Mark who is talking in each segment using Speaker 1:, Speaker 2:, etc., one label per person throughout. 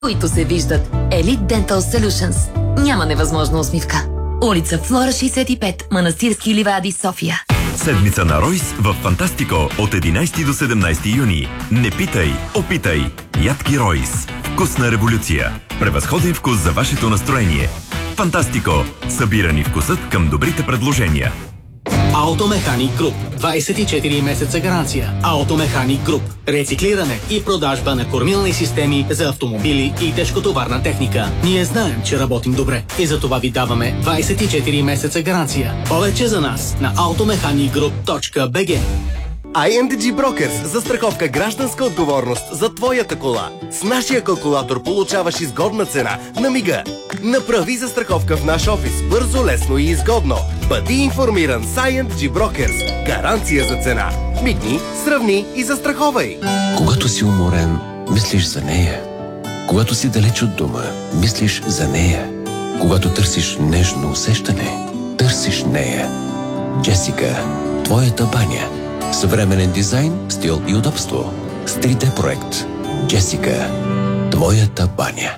Speaker 1: които се виждат. Elite Dental Solutions. Няма невъзможна усмивка. Улица Флора 65, Манастирски ливади, София.
Speaker 2: Седмица на Ройс в Фантастико от 11 до 17 юни. Не питай, опитай. Ядки Ройс. Вкусна революция. Превъзходен вкус за вашето настроение. Фантастико. Събирани вкусът към добрите предложения.
Speaker 3: Автомеханик Груп. 24 месеца гаранция. Автомеханик Груп. Рециклиране и продажба на кормилни системи за автомобили и тежкотоварна техника. Ние знаем, че работим добре и за това ви даваме 24 месеца гаранция. Повече за нас на automechanicgroup.bg.
Speaker 4: INDG Brokers. Застраховка гражданска отговорност за твоята кола. С нашия калкулатор получаваш изгодна цена на мига. Направи застраховка в наш офис. Бързо, лесно и изгодно. Бъди информиран с INDG Brokers. Гаранция за цена. Мигни, сравни и застраховай.
Speaker 5: Когато си уморен, мислиш за нея. Когато си далеч от дома, мислиш за нея. Когато търсиш нежно усещане, търсиш нея. Джесика, твоята баня. Съвременен дизайн, стил и удобство. С 3D проект. Джесика, твоята баня.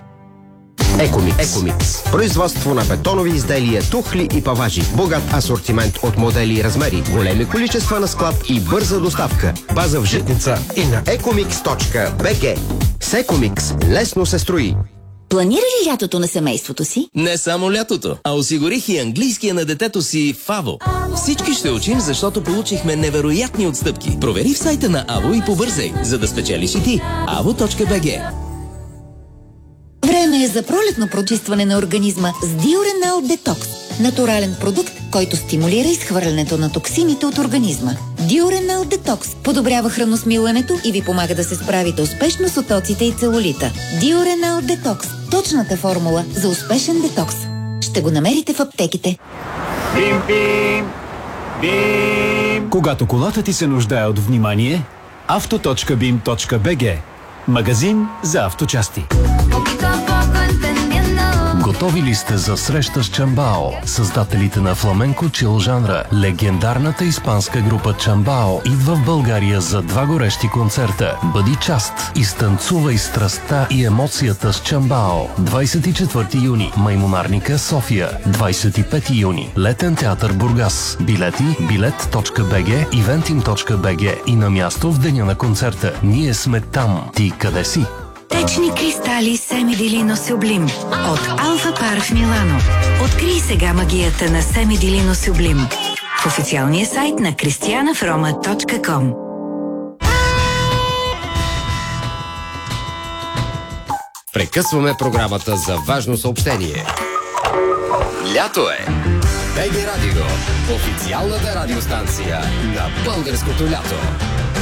Speaker 6: Екомикс. Производство на бетонови изделия, тухли и паважи. Богат асортимент от модели и размери. Големи количества на склад и бърза доставка. База в Житница и на ecomix.bg. С Екомикс лесно се строи.
Speaker 7: Планира ли лятото на семейството си?
Speaker 8: Не само лятото, а осигурих и английския на детето си в АВО. Всички ще учим, защото получихме невероятни отстъпки. Провери в сайта на АВО и побързай, за да спечелиш и ти. avo.bg.
Speaker 7: Време е за пролетно прочистване на организма с Diurenal Detox. Натурален продукт, който стимулира изхвърлянето на токсините от организма. Diurenal Detox подобрява храносмилането и ви помага да се справите успешно с отоците и целулита. Diurenal Detox – точната формула за успешен детокс. Ще го намерите в аптеките.
Speaker 9: Бим, бим, бим. Когато колата ти се нуждае от внимание, auto.bim.bg. Магазин за авточасти.
Speaker 10: Готови ли сте за среща с Чамбао? Създателите на фламенко чил жанра, легендарната испанска група Чамбао идва в България за 2 горещи концерта. Бъди част, изтанцувай страстта и емоцията с Чамбао. 24 юни, Маймонарника, София. 25 юни, Летен театър Бургас. Билети bilet.bg, eventim.bg и на място в деня на концерта. Ние сме там. Ти къде си?
Speaker 11: Течни кристали Семидилино Сюблим от Алфа Пар в Милано. Открий сега магията на Семидилино Сюблим в официалния сайт на christianafroma.com.
Speaker 6: Прекъсваме програмата за важно съобщение. Лято е! БГ Радио, официалната радиостанция на българското лято.